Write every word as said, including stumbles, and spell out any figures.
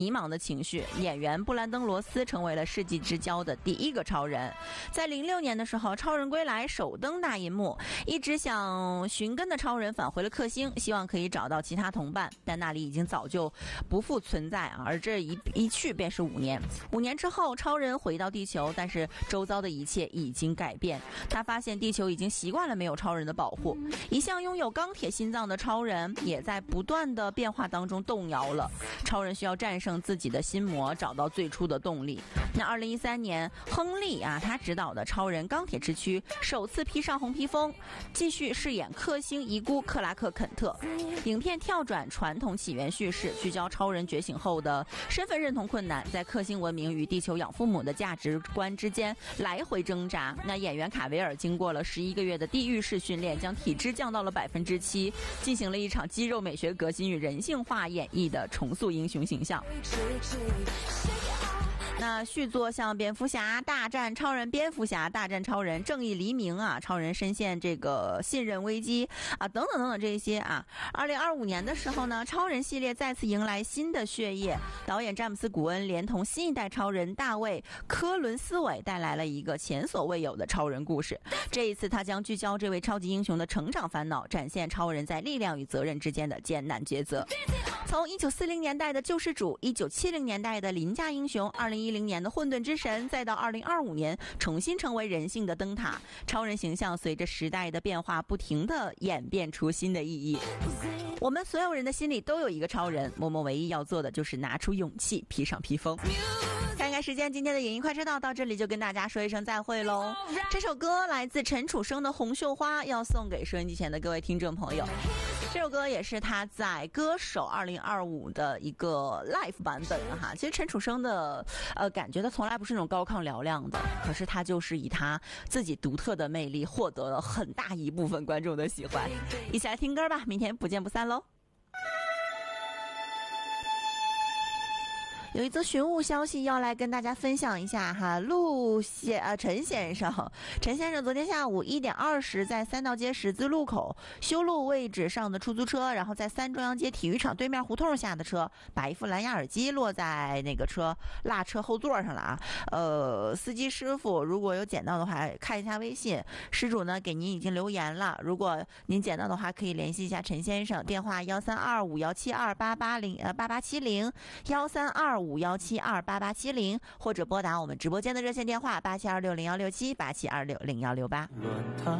迷茫的情绪，演员布兰登·罗斯成为了世纪之交的第一个超人。在零六年的时候，《超人归来》首登大银幕，一直想寻根的超人返回了克星，希望可以找到其他同伴，但那里已经早就不复存在啊！而这一一去便是五年。五年之后，超人回到地球，但是周遭的一切已经改变。他发现地球已经习惯了没有超人的保护，一向拥有钢铁心脏的超人也在不断的变化当中动摇了。超人需要战胜自己的心魔，找到最初的动力。那二零一三年，亨利啊，他执导的《超人钢铁之躯》首次披上红披风，继续饰演克星遗孤克拉克·肯特。影片跳转传统起源叙事，聚焦超人觉醒后的身份认同困难，在克星文明与地球养父母的价值观之间来回挣扎。那演员卡维尔经过了十一个月的地狱式训练，将体脂降到了百分之七，进行了一场肌肉美学革新与人性化演绎的重塑英雄形象。那续作像蝙蝠侠大战超人、蝙蝠侠大战超人、正义黎明啊，超人深陷这个信任危机啊，等等等等这些啊。二零二五年的时候呢，超人系列再次迎来新的血液，导演詹姆斯·古恩连同新一代超人大卫·科伦斯韦带来了一个前所未有的超人故事。这一次他将聚焦这位超级英雄的成长烦恼，展现超人在力量与责任之间的艰难抉择。从一九四零年代的救世主，一九七零年代的邻家英雄，二零一零年的混沌之神，再到二零二五年重新成为人性的灯塔，超人形象随着时代的变化不停地演变出新的意义。我们所有人的心里都有一个超人，默默唯一要做的就是拿出勇气，披上披风。看看时间，今天的影音快车道到这里就跟大家说一声再会喽。这首歌来自陈楚生的《红绣花》，要送给收音机前的各位听众朋友。这首歌也是他在歌手二零二五的一个 live 版本哈。其实陈楚生的呃感觉他从来不是那种高亢嘹亮的，可是他就是以他自己独特的魅力获得了很大一部分观众的喜欢。一起来听歌吧，明天不见不散喽。有一则寻物消息要来跟大家分享一下哈，陆先呃陈先生，陈先生昨天下午一点二十在三道街十字路口修路位置上的出租车，然后在三中央街体育场对面胡同下的车，把一副蓝牙耳机落在那个车落车后座上了啊。呃，司机师傅如果有捡到的话，看一下微信，失主呢给您已经留言了，如果您捡到的话，可以联系一下陈先生，电话幺三二五幺七二八八零呃八八七零幺三二五幺七二八八七零，或者拨打我们直播间的热线电话八七二六零幺六七八七二六零幺六八。